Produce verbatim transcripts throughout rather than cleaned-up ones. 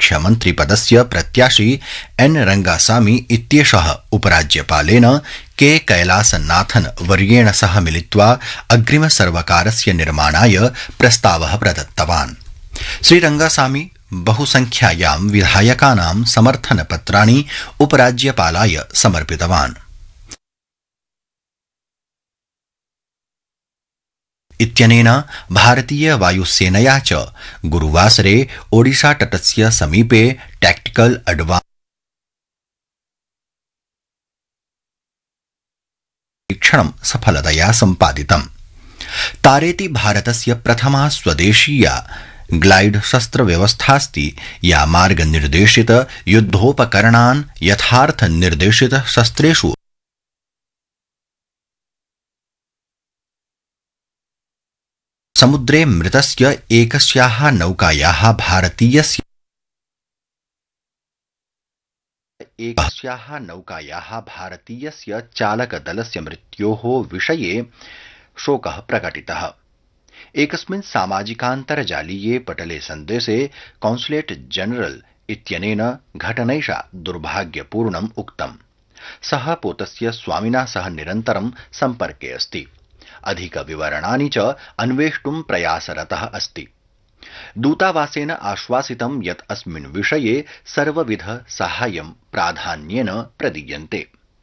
मुख्यमन्त्रिपदस्य प्रत्याशी एन रंगासामी इत्येषः उपराज्यपालेन के कैलासनाथन वर्येण सह मिलित्वा अग्रिम सर्वकारस्य निर्माणाय प्रस्तावः प्रदत्तवान्। श्रीरंगासामी बहुसंख्यायां विधायकानां समर्थनपत्राणि उपराज्यपालाय समर्पितवान्। इत्यनेन भारतीय वायुसेनया च गुरुवासरे ओडिशा तटस्य समीपे टैक्टिकल एडवांस परीक्षणं सफलतया सम्पादितम्। तारेति भारतस्य प्रथमा स्वदेशीया ग्लाइड शस्त्र व्यवस्थास्ति या मार्गनिर्देशित युद्धोपकरणान् यथार्थ निर्देशित शस्त्रेषु समुद्रे मृतस्य एकस्याः नौकायाः भारतीयस्य एकस्याः नौकायाः भारतीयस्य चालकदलस्य मृत्योः विषये शोकः प्रकटितः। एकस्मिन् सामाजिकान्तर्जालीये पटले सन्देशे कॉन्सुलेट जनरल इत्यनेन घटनैषा दुर्भाग्यपूर्णम् उक्तम्। सः पोतस्य स्वामिना सह निरन्तरं सम्पर्के अस्ति। अधिक विवरणानि च अन्वेष्टुं प्रयासरतः अस्ति। दूतावासेन आश्वासितं यत् अस्मिन् विषये सर्वविध साहाय्यं प्राधान्येन प्रदीयन्ते।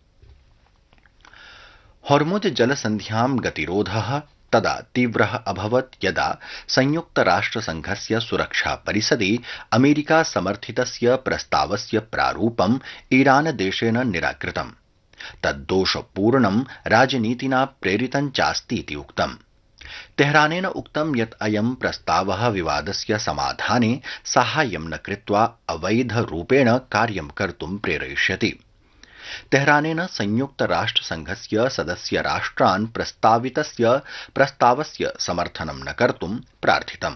हॉर्मुज जलसन्ध्यां गतिरोधः तदा तीव्रः अभवत् यदा संयुक्तराष्ट्रसंघस्य सुरक्षा परिषदि अमेरिका समर्थितस्य प्रस्तावस्य प्रारूपम् ईरान देशेन निराकृतम्। तद्दोषपूर्णं राजनीतिना प्रेरितं चास्तीति उक्तम्। तेहरानेन उक्तं यत् अयं प्रस्तावः विवादस्य समाधाने साहाय्यं न कृत्वा अवैधरूपेण कार्यं कर्तुं प्रेरयिष्यति। तेहरानेन संयुक्तराष्ट्रसंघस्य सदस्य राष्ट्रान् प्रस्तावितस्य प्रस्तावस्य समर्थनं न कर्तुं प्रार्थितम्।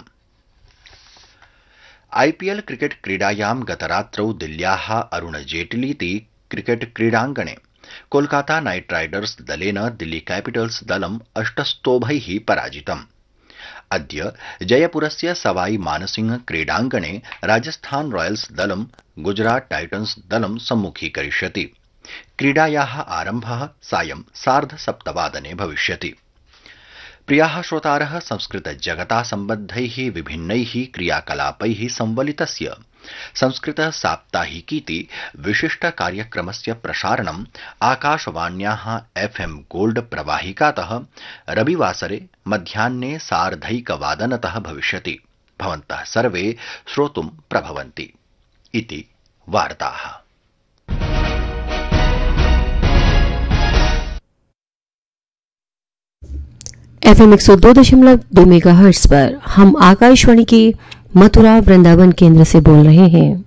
आईपीएल क्रिकेट क्रीडायां गतरात्रौ दिल्ल्याः अरुण जेटलीति क्रिकेट क्रीडाङ्गणे कोलकाता नाइट राइडर्स दलेन दिल्ली कैपिटल्स दलम् अष्टस्तोभैः पराजितम्। अद्य जयपुरस्य सवाई मानसिंह क्रीडाङ्गणे राजस्थान रॉयल्स दलं गुजरात टाइटन्स दलं सम्मुखीकरिष्यति। क्रीडायाः आरम्भः सायं सार्धसप्तवादने भविष्यति। प्रियाः श्रोतारः, संस्कृत जगता सम्बद्धैः विभिन्नैः क्रियाकलापैः संवलितस्य संस्कृत साप्ताहिकीति विशिष्ट कार्यक्रमस्य प्रसारणम् आकाशवाण्याः एफएम गोल्ड प्रवाहिकातः रविवासरे मध्याह्ने सार्धैकवादनतः भविष्यति। भवन्तः सर्वे श्रोतुं प्रभवन्ति इति वार्ताः। एफएम एक सौ दो दशमलव दो मेगाहर्ट्ज पर हम आकाशवाणी के मथुरा वृंदावन केंद्र से बोल रहे हैं।